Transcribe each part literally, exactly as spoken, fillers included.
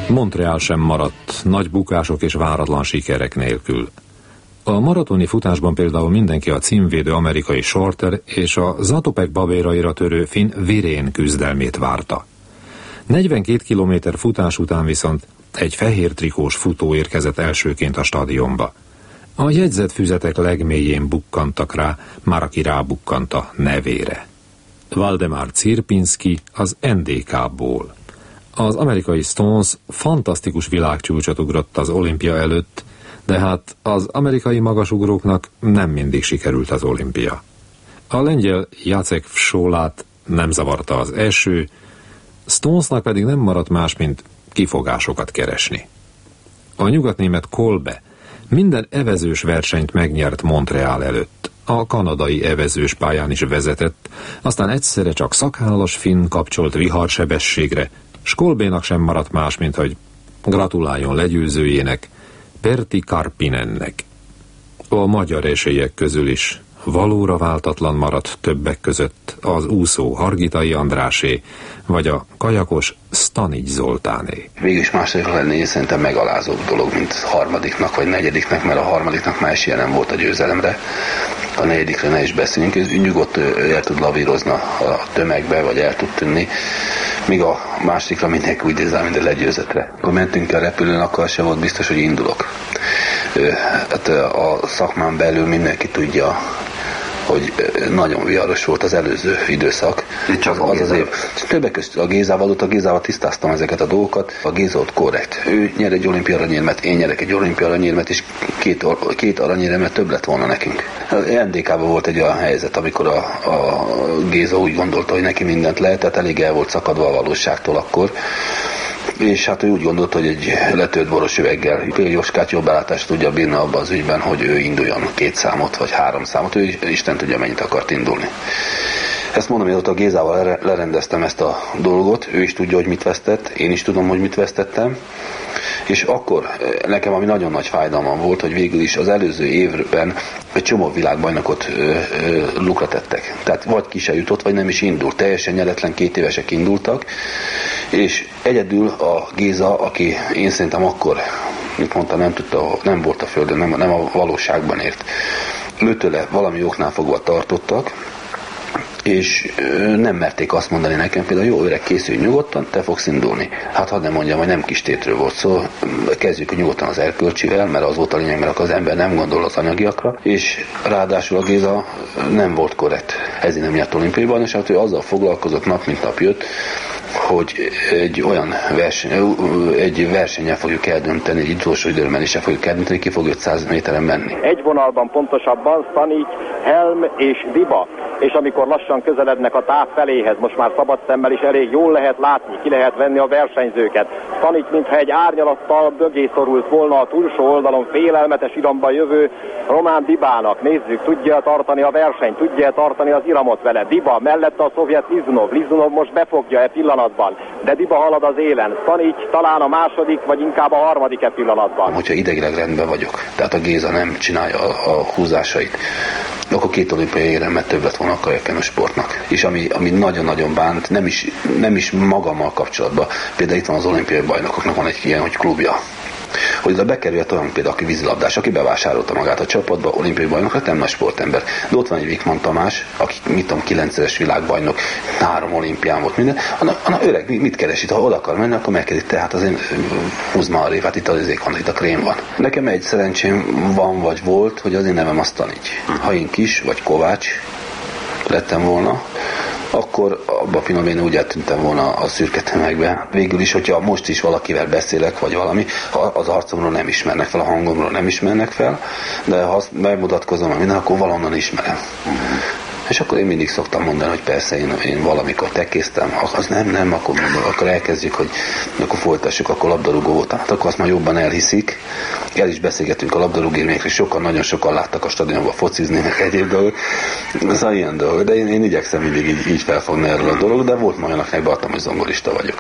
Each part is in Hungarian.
Montreal sem maradt nagy bukások és váratlan sikerek nélkül. A maratoni futásban például mindenki a címvédő amerikai Shorter és a Zatopek babéraira törő finn Virén küzdelmét várta. negyvenkét kilométer futás után viszont egy fehér trikós futó érkezett elsőként a stadionba. A jegyzetfüzetek legmélyén bukkantak rá, már aki rábukkant a nevére. Waldemar Cierpinski az en dé ká-ból. Az amerikai Stones fantasztikus világcsúcsot ugrott az olimpia előtt, de hát az amerikai magasugróknak nem mindig sikerült az olimpia. A lengyel Jacek Wsolát nem zavarta az eső, Stonesnak pedig nem maradt más, mint kifogásokat keresni. A nyugatnémet Kolbe minden evezős versenyt megnyert Montreal előtt. A kanadai evezős pályán is vezetett, aztán egyszerre csak szakállas finn kapcsolt viharsebességre, s Kolbénak sem maradt más, mint hogy gratuláljon legyőzőjének, Pertti Karppinennek. A magyar esélyek közül is valóra váltatlan maradt többek között az úszó Hargitai Andrásé, vagy a kajakos Stanics Zoltáné. Végülis második lenni szerintem megalázóbb dolog, mint harmadiknak vagy negyediknek, mert a harmadiknak már esélye nem volt a győzelemre. A negyedikre ne is beszéljünk, ez nyugodt el tud lavírozni a tömegbe, vagy el tud tűnni, míg a másodikra mindenki úgy nézzel, mint a legyőzetre. Akkor mentünk a repülőn, akkor sem volt biztos, hogy indulok. Hát a szakmán belül mindenki tudja, hogy nagyon viharos volt az előző időszak. Csak az az év. Többek között a Gézával, ott a Gézával tisztáztam ezeket a dolgokat. A Géza ott korrekt. Ő nyer egy olimpia aranyérmet, én nyerek egy olimpia aranyérmet, és két, két aranyérmet több lett volna nekünk. Az en dé ká-ban volt egy olyan helyzet, amikor a, a Géza úgy gondolta, hogy neki mindent lehet, tehát elég el volt szakadva a valóságtól akkor. És hát ő úgy gondolt, hogy egy letölt boros üveggel Péli Jóskát jobb belátást tudja bírni abban az ügyben, hogy ő induljon két számot vagy három számot, ő Isten tudja mennyit akart indulni. Ezt mondom, hogy ott a Gézával lerendeztem ezt a dolgot, ő is tudja, hogy mit vesztett, én is tudom, hogy mit vesztettem, és akkor nekem ami nagyon nagy fájdalmam volt, hogy végül is az előző évben egy csomó világbajnokot ö, ö, lukra tettek. Tehát vagy ki se jutott, vagy nem is indult. Teljesen nyeretlen két évesek indultak, és egyedül a Géza, aki én szerintem akkor, mint mondta, nem tudta, nem volt a földön, nem, nem a valóságban ért. Őtőle valami oknál fogva tartottak, és nem merték azt mondani nekem, például jó öreg, készülj nyugodtan, te fogsz indulni. Hát hadd nem mondjam, hogy nem kis tétről volt szó, kezdjük nyugodtan az erkölcsivel, mert az volt a lényeg, mert az ember nem gondol az anyagiakra, és ráadásul a Géza nem volt korrekt. Ezért nem nyert olimpiaiban, és hát ő azzal foglalkozott, nap mint nap jött, hogy egy olyan verseny, egy versennyel fogjuk eldönteni, egy utolsó időremeléssel fogjuk eldönteni, ki fog ötszáz méteren menni. Egy vonalban pontosabban Stanics, Helm és Diba, és amikor lassan közelednek a táv feléhez, most már szabad szemmel is elég jól lehet látni, ki lehet venni a versenyzőket. Stanics, mintha egy árnyalattal mögé szorult volna a túlsó oldalon félelmetes iramba jövő Román Dibának. Nézzük, tudja tartani a versenyt, tudja tartani az iramot vele. Diba, mellette a szovjet Lizunov. Lizunov most befogja e pillanatban, de Diba halad az élen. Stanics talán a második, vagy inkább a harmadik e pillanatban. Hogyha idegileg rendben vagyok, tehát a Géza nem csinálja a, a húzásait, akkor két olimpiai éremet több lett volna a kajakenő sportnak. És ami, ami nagyon-nagyon bánt, nem is, nem is magammal kapcsolatban. Például itt van az olimpiai bajnokoknak van egy ilyen, hogy klubja. Hogy oda bekerült olyan például, aki vízilabdás, aki bevásárolta magát a csapatba, olimpiai bajnok, nem nagy sportember. De ott van egy Vikman Tamás, aki mit tudom, kilencszeres világbajnok, három olimpián volt minden. Anna, anna öreg, mit keresít? Ha oda akar menni, akkor megkezdik, tehát azért húzd már a rév, hát itt az izék van, itt a krém van. Nekem egy szerencsém van, vagy volt, hogy az én nevem a Stanics. Ha én Kis, vagy Kovács lettem volna, akkor abban a pillanatban én úgy eltűntem volna a szürke tömegbe. Végül is, hogyha most is valakivel beszélek, vagy valami, ha az arcomról nem ismernek fel, a hangomról nem ismernek fel, de ha azt megmutatkozom minden, akkor valonnan ismerem. És akkor én mindig szoktam mondani, hogy persze én, én valamikor tekéztem, az nem, nem, akkor, akkor elkezdjük, hogy akkor folytassuk, akkor labdarúgó voltam. Hát akkor azt már jobban elhiszik. El is beszélgetünk a labdarúgérmékről, sokan, nagyon sokan láttak a stadionban focizni, meg egyéb dolgok. Ez a ilyen dolog, de én, én igyekszem mindig így, így felfogni erről a dolog, de volt majd olyannak, beadtam, hogy zongorista vagyok.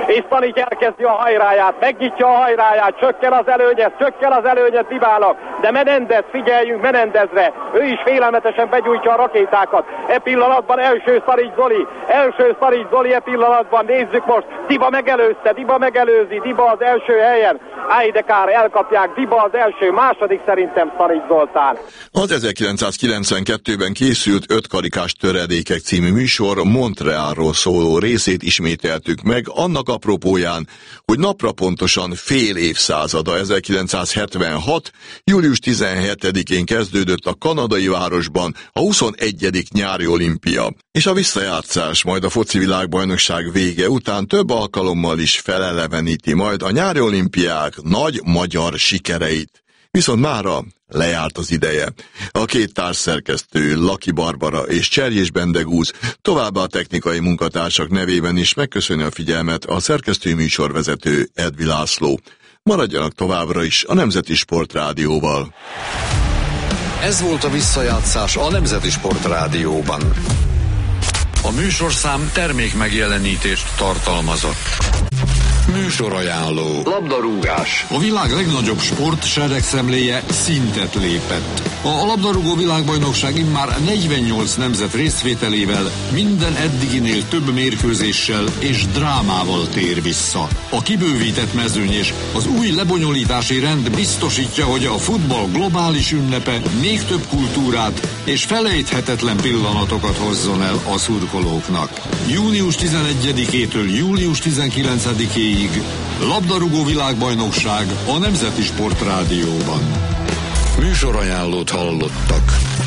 és Stanic elkezdi a hajráját, megnyitja a hajráját, csökken az előnyet, csökken az előnyet Dibának, de Menendez, figyeljünk Menendezre, ő is félelmetesen begyújtja a rakétákat. E pillanatban első Stanic Zoli, első Stanic Zoli e pillanatban, nézzük most, Diba megelőzte, Diba megelőzi, Diba az első helyen, áj de kár, elkapják, Diba az első, második szerintem Stanic Zoltán. Az ezerkilencszázkilencvenkettőben készült Öt karikás töredékek című műsor Montrealról szóló részét ismételtük meg, annak apropóján, hogy napra pontosan fél évszázada, ezerkilencszázhetvenhat. július tizenhetedikén kezdődött a kanadai városban a huszonegyedik nyári olimpia, és a visszajátszás majd a foci világbajnokság vége után több alkalommal is feleleveníti majd a nyári olimpiák nagy magyar sikereit. Viszont mára lejárt az ideje. A két társszerkesztő, Laki Barbara és Cserjés Bendegúz, továbbá a technikai munkatársak nevében is megköszöni a figyelmet a szerkesztő műsorvezető Edvi László. Maradjanak továbbra is a Nemzeti Sport Rádióval. Ez volt a visszajátszás a Nemzeti Sport Rádióban. A műsorszám termék megjelenítést tartalmazott. Műsorajánló. Labdarúgás. A világ legnagyobb sport seregszemléje szintet lépett. A labdarúgó világbajnokság immár negyvennyolc nemzet részvételével minden eddiginél több mérkőzéssel és drámával tér vissza. A kibővített mezőny és az új lebonyolítási rend biztosítja, hogy a futball globális ünnepe még több kultúrát és felejthetetlen pillanatokat hozzon el a szurkolóknak. június tizenegyedikétől július tizenkilencedikéig labdarúgó világbajnokság a Nemzeti Sport Rádióban. Műsorajánlót hallottak.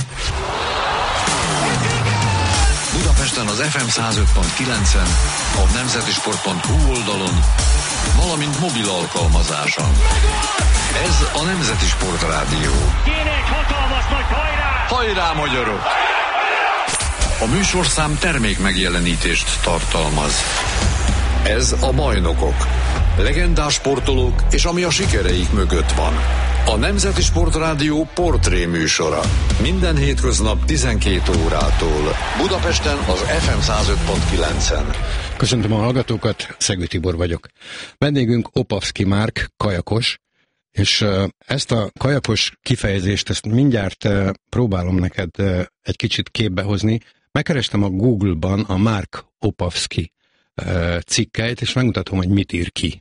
Budapesten az ef em száz öt pont kilencen, a nemzetisport pont hu oldalon, valamint mobil alkalmazáson. Ez a Nemzeti Sport Rádió. Kéne egy hatalmas nagy hajrá! Hajrá, magyarok! A műsorszám termék megjelenítést tartalmaz. Ez a Bajnokok. Legendás sportolók és ami a sikereik mögött van. A Nemzeti Sport Rádió portré műsora. Minden hétköznap tizenkét órától. Budapesten az ef em száz öt pont kilencen. Köszöntöm a hallgatókat, Szegő Tibor vagyok. Vendégünk Opavszky Márk, kajakos, és ezt a kajakos kifejezést, ezt mindjárt próbálom neked egy kicsit képbe hozni. Megkerestem a Google-ban a Márk Opavszky cikkeit, és megmutatom, hogy mit ír ki.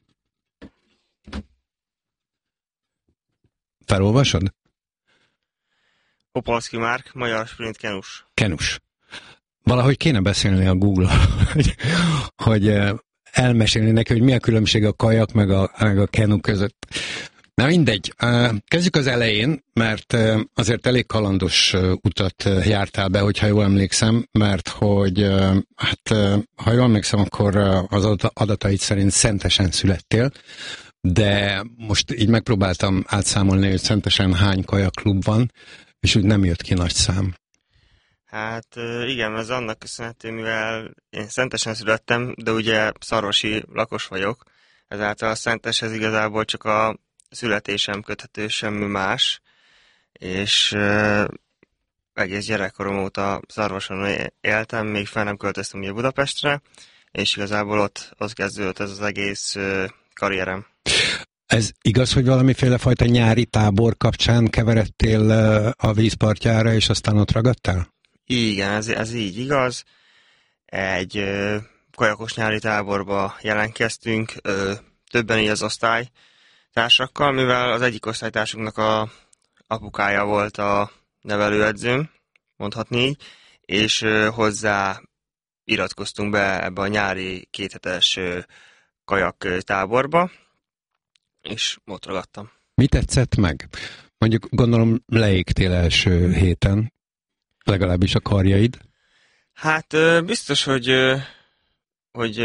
Felolvasod? Opavszky Márk, magyar sprint kenus. Kenus. Valahogy kéne beszélni a Google, hogy, hogy elmesélni neki, hogy mi a különbség a kajak meg a, meg a kenu között. Na mindegy, kezdjük az elején, mert azért elég kalandos utat jártál be, hogyha jól emlékszem, mert hogy, hát ha jól emlékszem, akkor az adataid szerint Szentesen születtél, de most így megpróbáltam átszámolni, hogy Szentesen hány kajakklub van, és úgy nem jött ki nagy szám. Hát igen, ez annak köszönhető, mivel én Szentesen születtem, de ugye szarvasi lakos vagyok, ezáltal a Szenteshez igazából csak a születésem köthető, semmi más, és uh, egész gyerekkorom óta Szarvason éltem, még fel nem költöztem ugye Budapestre, és igazából ott, ott kezdődött ez az egész uh, karrierem. Ez igaz, hogy valamiféle fajta nyári tábor kapcsán keveredtél uh, a vízpartjára, és aztán ott ragadtál? Igen, ez, ez így igaz. Egy uh, kajakos nyári táborba jelentkeztünk, uh, többen így az osztály, társakkal, mivel az egyik osztálytársunknak a apukája volt a nevelőedzőm, mondhatni így, és hozzá iratkoztunk be ebbe a nyári kéthetes kajak táborba, és ott ragadtam. Mi tetszett meg? Mondjuk gondolom leégtél első héten, legalábbis a karjaid. Hát biztos, hogy, hogy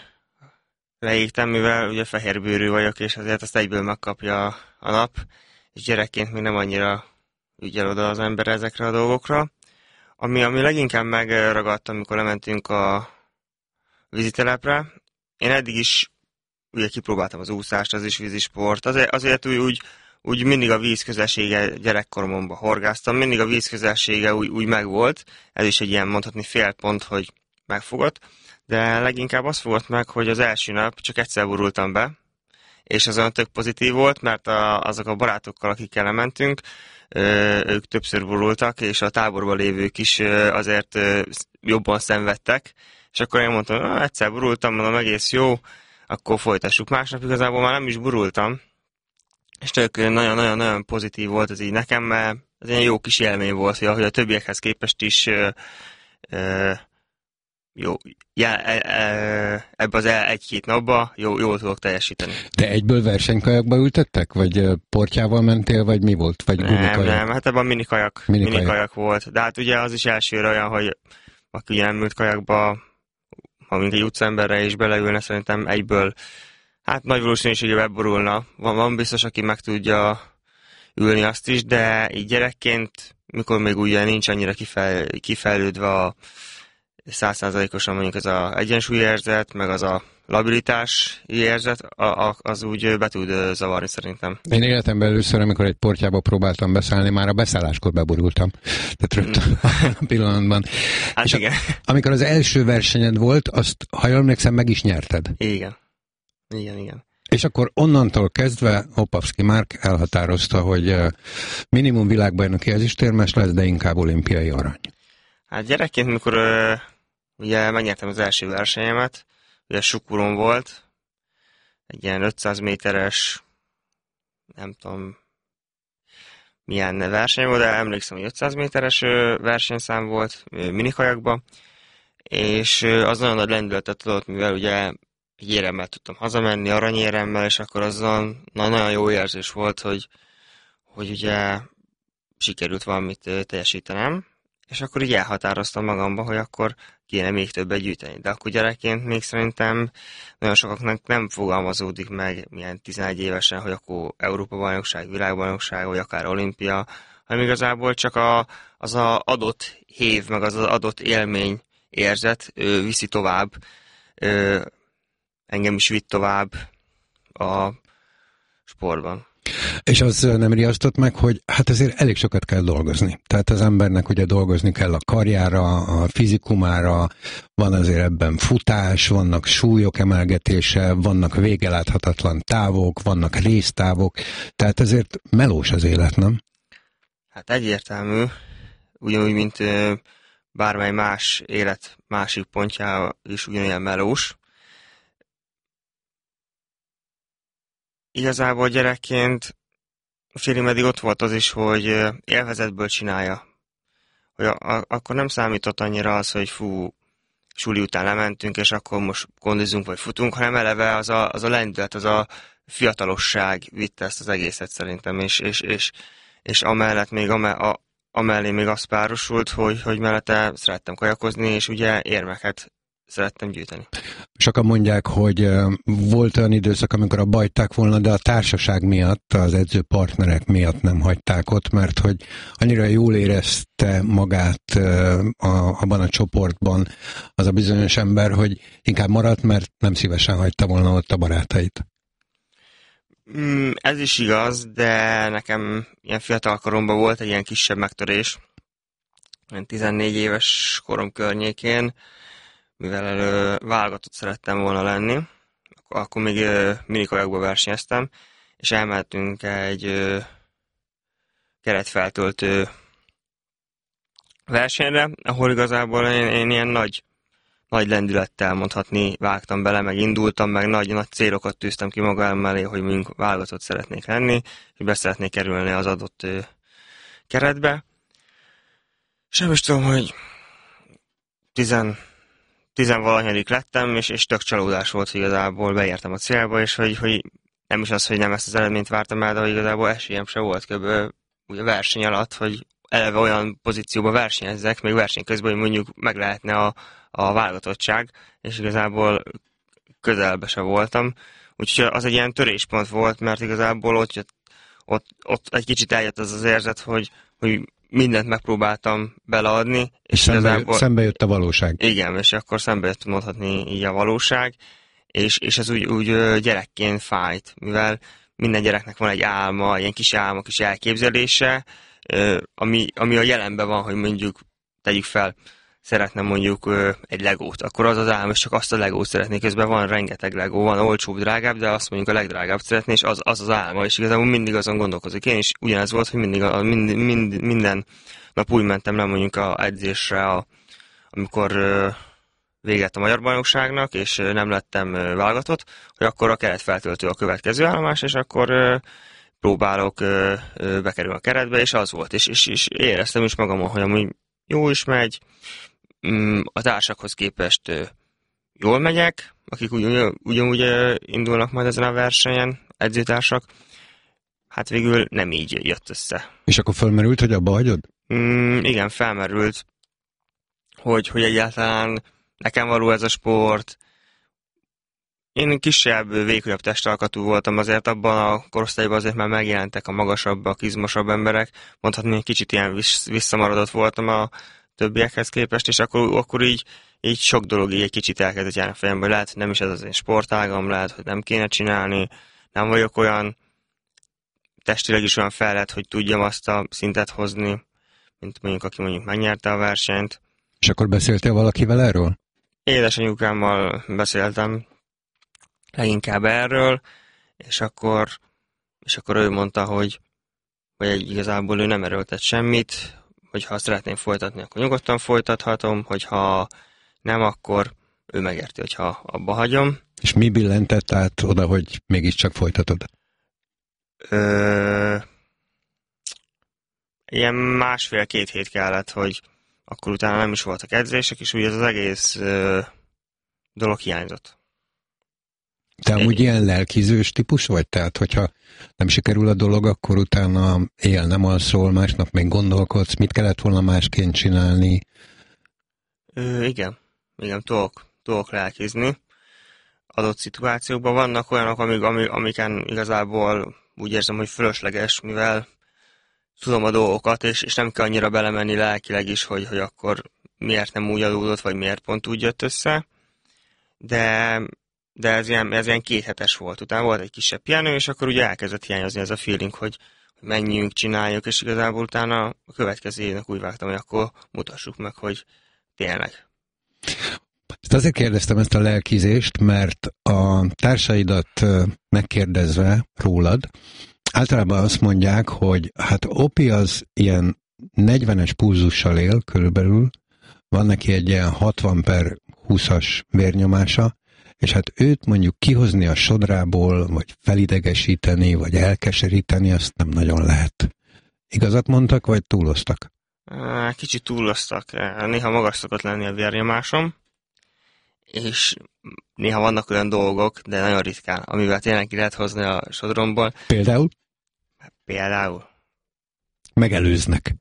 leégtem, mivel ugye fehérbőrű vagyok, és azért azt egyből megkapja a nap, és gyerekként még nem annyira ügyel oda az ember ezekre a dolgokra. Ami, ami leginkább megragadtam, amikor lementünk a vízitelepre, én eddig is ugye kipróbáltam az úszást, az is vízisport, azért, azért úgy, úgy, úgy mindig a víz közelsége gyerekkoromban horgáztam, mindig a víz közelsége úgy, úgy megvolt, ez is egy ilyen mondhatni félpont, hogy megfogott, de leginkább azt fogott meg, hogy az első nap csak egyszer borultam be, és az olyan tök pozitív volt, mert a, azok a barátokkal, akikkel mentünk, ők többször borultak, és a táborban lévők is azért jobban szenvedtek, és akkor én mondtam, hogy egyszer borultam, mondom, egész jó, akkor folytassuk. Másnap igazából már nem is borultam, és tök nagyon-nagyon pozitív volt ez így nekem, mert ez egy jó kis élmény volt, hogy a többiekhez képest is ö, ö, jó, já, ebbe az egy-két napba jó, jól tudok teljesíteni. De egyből versenykajakba ültettek? Vagy portyával mentél, vagy mi volt? Vagy nem, nem, hát ebben minikajak, minikajak. minikajak volt. De hát ugye az is elsőre olyan, hogy aki ugye nem ült kajakba, ha mint egy utcaemberre is beleülne, szerintem egyből, hát nagy valószínűséggel beborulna. Van, van biztos, aki meg tudja ülni azt is, de így gyerekként, mikor még ugye nincs annyira kifejl, kifejlődve a száz százalékosan mondjuk ez az egyensúlyérzet, meg az a labilitás érzet, a, a, az úgy be tud zavarni szerintem. Én életemben először, amikor egy portyába próbáltam beszállni, már a beszálláskor beborultam. Tehát rögtön a pillanatban. Hát és igen. A, amikor az első versenyed volt, azt, ha jól emlékszem, meg is nyerted. Igen. Igen, igen. És akkor onnantól kezdve Opavski Márk elhatározta, hogy minimum világbajnoki ezüstérmes lesz, de inkább olimpiai arany. Hát gyerekként, mikor uh, ugye megnyertem az első versenyemet, ugye Sukuron volt, egy ilyen ötszáz méteres, nem tudom milyen verseny volt, de emlékszem, hogy ötszáz méteres versenyszám volt minikajakban, és az nagyon nagy lendületet adott, mivel ugye egy éremmel tudtam hazamenni, aranyéremmel, és akkor azon na, nagyon jó érzés volt, hogy, hogy ugye sikerült valamit teljesítenem, és akkor így elhatároztam magamba, hogy akkor kéne még többet gyűjteni. De akkor gyerekként még szerintem nagyon sokaknak nem fogalmazódik meg milyen tizenegy évesen, hogy akkor Európa-bajnokság, világbajnokság, vagy akár olimpia, hanem igazából csak a, az a adott hév, meg az az adott élmény érzet ő viszi tovább, ő, engem is vitt tovább a sportban. És az nem riasztott meg, hogy hát azért elég sokat kell dolgozni. Tehát az embernek ugye dolgozni kell a karjára, a fizikumára, van azért ebben futás, vannak súlyok emelgetése, vannak végeláthatatlan távok, vannak résztávok, tehát ezért melós az élet, nem? Hát egyértelmű, ugyanúgy, mint bármely más élet másik pontja is ugyanilyen melós. Igazából gyerekként félig meddig ott volt az is, hogy élvezetből csinálja. Hogy a, a, akkor nem számított annyira az, hogy fú, suli után lementünk, és akkor most kondizunk vagy futunk, hanem eleve az a, az a lendület, az a fiatalosság vitte ezt az egészet szerintem, és, és, és, és amellett még ame, a, amellé még az párosult, hogy, hogy mellette szerettem kajakozni, és ugye érmeket szerettem gyűjteni. Sokan mondják, hogy volt olyan időszak, amikor abba hagyták volna, de a társaság miatt, az edzőpartnerek miatt nem hagyták ott, mert hogy annyira jól érezte magát a, abban a csoportban az a bizonyos ember, hogy inkább maradt, mert nem szívesen hagyta volna ott a barátait. Mm, ez is igaz, de nekem ilyen fiatal koromban volt egy ilyen kisebb megtörés, tizennégy éves korom környékén, mivel elő válogatott szerettem volna lenni, akkor még minikajakban versenyeztem, és elmentünk egy ö, keretfeltöltő versenyre, ahol igazából én, én ilyen nagy, nagy lendülettel mondhatni vágtam bele, meg indultam, meg nagy, nagy célokat tűztem ki magam elé, hogy mink válogatott szeretnék lenni, és be szeretnék kerülni az adott ö, keretbe. És nem is tudom, hogy tizen tizenvalanyadik lettem, és, és tök csalódás volt, hogy igazából beértem a célba, és hogy, hogy nem is az, hogy nem ezt az eredményt vártam el, de hogy igazából esélyem se volt kb. Ugye a verseny alatt, hogy eleve olyan pozícióba versenyezzek, még verseny közben, hogy mondjuk meg lehetne a, a válogatottság, és igazából közelbe se voltam. Úgyhogy az egy ilyen töréspont volt, mert igazából ott, jött, ott, ott egy kicsit eljött az az érzet, hogy, hogy mindent megpróbáltam beleadni. És szembe, igazából, szembe jött a valóság. Igen, és akkor szembe jött mondhatni így a valóság, és, és ez úgy, úgy gyerekként fájt, mivel minden gyereknek van egy álma, ilyen kis álma, kis elképzelése, ami, ami a jelenben van, hogy mondjuk tegyük fel, szeretne mondjuk ö, egy legót, akkor az az állam, és csak azt a legót szeretné, közben van rengeteg legó, van olcsóbb, drágább, de azt mondjuk a legdrágább szeretné, és az az, az álma, és igazából mindig azon gondolkozik. Én is ugyanez volt, hogy mindig a, mind, mind, minden nap úgy mentem le mondjuk a edzésre, a, amikor ö, véget a magyar bajnokságnak, és ö, nem lettem ö, válogatott, hogy akkor a keretfeltöltő a következő állomás, és akkor ö, próbálok ö, ö, bekerülni a keretbe, és az volt, és, és, és éreztem is magamon, hogy amúgy jó is megy, a társakhoz képest jól megyek, akik ugyanúgy, ugyanúgy indulnak majd ezen a versenyen, edzőtársak, hát végül nem így jött össze. És akkor felmerült, hogy abba hagyod? Mm, igen, felmerült, hogy, hogy egyáltalán nekem való ez a sport. Én kisebb, vékonyabb testalkatú voltam, azért abban a korosztályban azért már megjelentek a magasabb, a izmosabb emberek, mondhatni, egy kicsit ilyen visszamaradott voltam a többiekhez képest, és akkor, akkor így, így sok dolog így egy kicsit elkezdett járni a fejembe, hogy lehet, hogy nem is ez az én sportágam, lehet, hogy nem kéne csinálni, nem vagyok olyan testileg is olyan fejlett, hogy tudjam azt a szintet hozni, mint mondjuk, aki mondjuk megnyerte a versenyt. És akkor beszéltél valakivel erről? Édesanyukámmal beszéltem leginkább erről, és akkor, és akkor ő mondta, hogy, hogy igazából ő nem erőltet semmit, hogyha szeretném folytatni, akkor nyugodtan folytathatom, hogyha nem, akkor ő megérti, hogyha abba hagyom. És mi billentett át oda, hogy mégiscsak folytatod? Ö... Ilyen másfél-két hét kellett, hogy akkor utána nem is voltak edzések, és úgy ez az egész ö... dolog hiányzott. Te amúgy ilyen lelkizős típus vagy? Tehát, hogyha nem sikerül a dolog, akkor utána él, nem alszol, másnap még gondolkodsz, mit kellett volna másként csinálni? Ö, igen, igen, tudok, tudok lelkizni. Adott szituációkban vannak olyanok, amik, amik, amiken igazából úgy érzem, hogy fölösleges, mivel tudom a dolgokat, és, és nem kell annyira belemenni lelkileg is, hogy, hogy akkor miért nem úgy adódott, vagy miért pont úgy jött össze. De... de ez ilyen, ez ilyen kéthetes volt. Utána volt egy kisebb pihenő, és akkor ugye elkezdett hiányozni ez a feeling, hogy menjünk, csináljuk, és igazából utána a következő évnek úgy vágtam, hogy akkor mutassuk meg, hogy tényleg. Ezt azért kérdeztem ezt a lelkizést, mert a társaidat megkérdezve rólad, általában azt mondják, hogy hát Opi az ilyen negyvenes pulzussal él körülbelül, van neki egy ilyen hatvan per húszas vérnyomása, és hát őt mondjuk kihozni a sodrából, vagy felidegesíteni, vagy elkeseríteni, azt nem nagyon lehet. Igazat mondtak, vagy túloztak? Kicsit túloztak. Néha magas szokott lenni a vérnyomásom, és néha vannak olyan dolgok, de nagyon ritkán, amivel tényleg ki lehet hozni a sodromból. Például? Például. Megelőznek.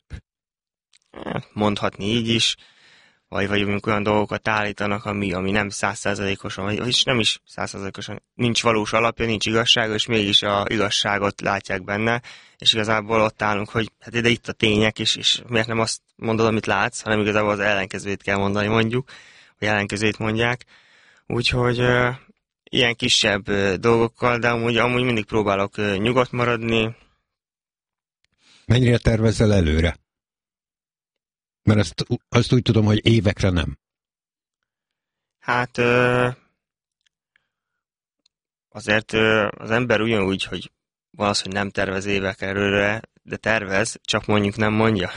Mondhatni így is. Vagy, vagy olyan dolgokat állítanak, ami, ami nem százszázalékosan, vagy, vagy nem is százszázalékosan, nincs valós alapja, nincs igazsága, és mégis a igazságot látják benne, és igazából ott állunk, hogy hát ide itt a tények, és, és miért nem azt mondod, amit látsz, hanem igazából az ellenkezőjét kell mondani, mondjuk, vagy ellenkezőjét mondják. Úgyhogy uh, ilyen kisebb uh, dolgokkal, de amúgy, amúgy mindig próbálok uh, nyugodt maradni. Mennyire tervezel előre? Mert azt, azt úgy tudom, hogy évekre nem. Hát azért az ember ugyanúgy, hogy van az, hogy nem tervez évek előre, de tervez, csak mondjuk nem mondja.